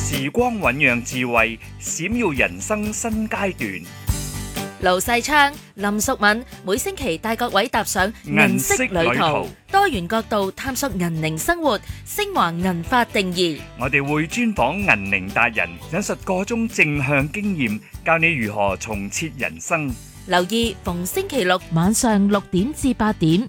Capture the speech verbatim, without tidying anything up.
時光醞釀智慧，閃耀人生新階段。 盧世昌、林淑敏每星期帶各位踏上銀色旅途， 銀色旅途多元角度探索銀齡生活，升華銀髮定義。 我哋會專訪銀齡達人，引述各種正向經驗，教你如何重設人生。 留意逢星期六晚上六點至八點，